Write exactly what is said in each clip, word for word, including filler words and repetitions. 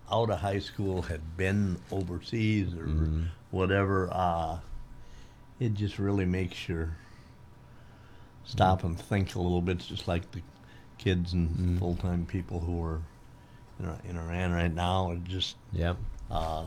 out of high school, had been overseas or mm. whatever, uh, it just really makes you stop mm. and think a little bit, just like the kids and mm. full-time people who are in, in Iran right now. It just, yeah, uh,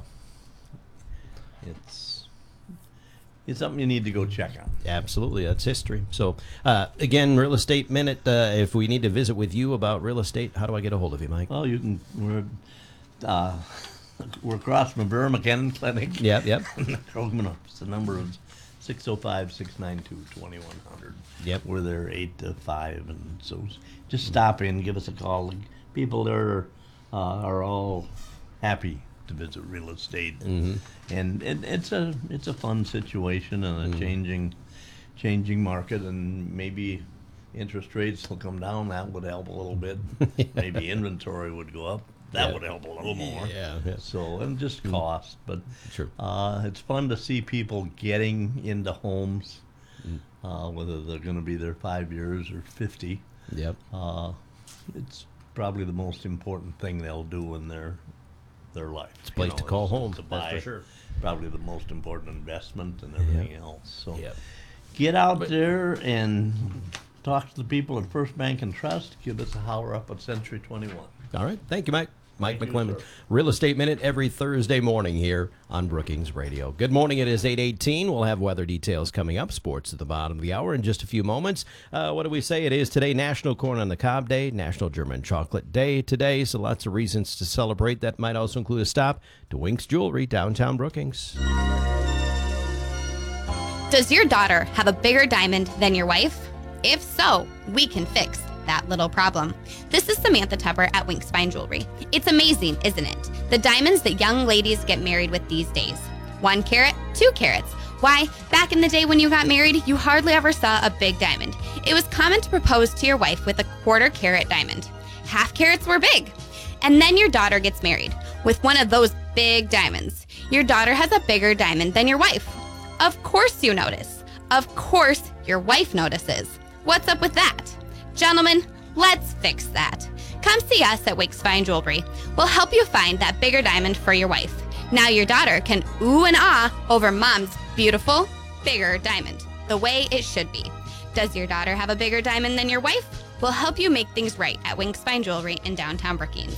it's it's something you need to go check on. Absolutely, that's history. So, uh, again, Real Estate Minute. Uh, if we need to visit with you about real estate, how do I get a hold of you, Mike? Well, you can. We're uh, we're across from Burr McKinnon Clinic. Yep, yep. Krogman Ups. The number is six oh five, six nine two, two one hundred. Yep. We're there eight to five, and so just stop in, give us a call. People there uh, are all happy to visit real estate, mm-hmm. and it, it's a it's a fun situation and a mm-hmm. changing changing market, and maybe interest rates will come down. That would help a little bit. Yeah. Maybe inventory would go up. That yeah. would help a little more. Yeah, yeah. So, and just cost, but sure. uh, it's fun to see people getting into homes, mm. uh, whether they're going to be there five years or fifty. Yep. Uh, it's probably the most important thing they'll do in their their life. It's a place you know, to call is, home. To buy. That's for sure. Probably the most important investment and everything Yep. else. So, yep. get out but, there and talk to the people at First Bank and Trust. Give us a holler up at Century twenty-one. All right. Thank you, Mike. Mike Thank McClement, you, Real Estate Minute every Thursday morning here on Brookings Radio. Good morning. It is eight eighteen. We'll have weather details coming up. Sports at the bottom of the hour in just a few moments. Uh, what do we say? It is today National Corn on the Cob Day, National German Chocolate Day today, so lots of reasons to celebrate. That might also include a stop to Wink's Jewelry, downtown Brookings. Does your daughter have a bigger diamond than your wife? If so, we can fix that little problem. This is Samantha Tupper at Winks Fine Jewelry. It's amazing, isn't it? The diamonds that young ladies get married with these days. One carat, two carats. Why, back in the day when you got married, you hardly ever saw a big diamond. It was common to propose to your wife with a quarter carat diamond. Half carats were big. And then your daughter gets married with one of those big diamonds. Your daughter has a bigger diamond than your wife. Of course you notice. Of course your wife notices. What's up with that? Gentlemen, let's fix that. Come see us at Winks Fine Jewelry. We'll help you find that bigger diamond for your wife. Now your daughter can ooh and ah over mom's beautiful, bigger diamond, the way it should be. Does your daughter have a bigger diamond than your wife? We'll help you make things right at Winks Fine Jewelry in downtown Brookings.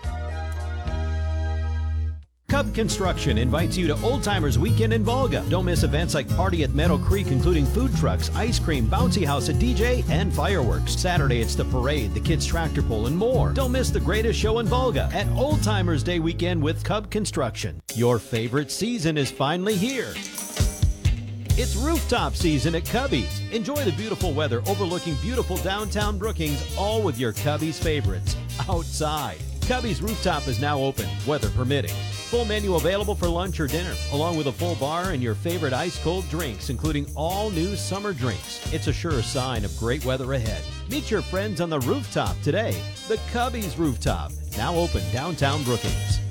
Cub Construction invites you to Old Timers Weekend in Volga. Don't miss events like Party at Meadow Creek, including food trucks, ice cream, bouncy house, a D J, and fireworks. Saturday, it's the parade, the kids' tractor pull, and more. Don't miss the greatest show in Volga at Old Timers Day Weekend with Cub Construction. Your favorite season is finally here. It's rooftop season at Cubby's. Enjoy the beautiful weather overlooking beautiful downtown Brookings, all with your Cubby's favorites, outside. Cubby's rooftop is now open, weather permitting. Full menu available for lunch or dinner, along with a full bar and your favorite ice-cold drinks, including all new summer drinks. It's a sure sign of great weather ahead. Meet your friends on the rooftop today. The Cubby's Rooftop, now open downtown Brookings.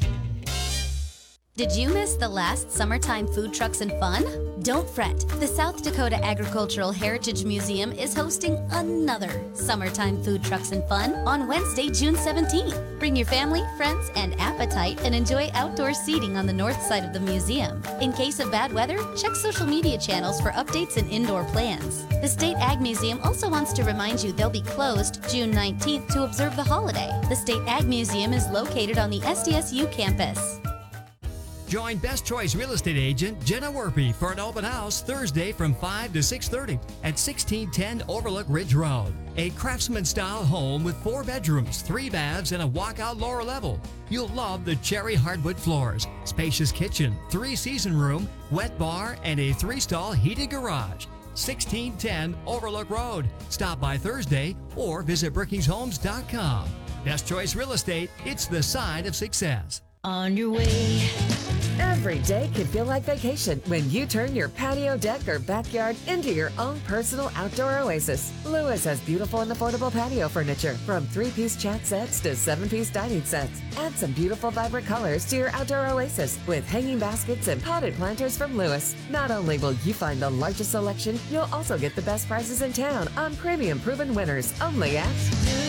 Did you miss the last summertime food trucks and fun? Don't fret. The South Dakota Agricultural Heritage Museum is hosting another summertime food trucks and fun on Wednesday, June seventeenth. Bring your family, friends, and appetite and enjoy outdoor seating on the north side of the museum. In case of bad weather, check social media channels for updates and indoor plans. The State Ag Museum also wants to remind you they'll be closed June nineteenth to observe the holiday. The State Ag Museum is located on the S D S U campus. Join Best Choice Real Estate Agent Jenna Werpy for an open house Thursday from five to six thirty at sixteen ten Overlook Ridge Road. A craftsman-style home with four bedrooms, three baths, and a walkout lower level. You'll love the cherry hardwood floors, spacious kitchen, three-season room, wet bar, and a three-stall heated garage. sixteen ten Overlook Road. Stop by Thursday or visit brookings homes dot com. Best Choice Real Estate, it's the sign of success. On your way. Every day can feel like vacation when you turn your patio, deck, or backyard into your own personal outdoor oasis. Lewis has beautiful and affordable patio furniture, from three-piece chat sets to seven-piece dining sets. Add some beautiful, vibrant colors to your outdoor oasis with hanging baskets and potted planters from Lewis. Not only will you find the largest selection, you'll also get the best prices in town on premium proven winners only at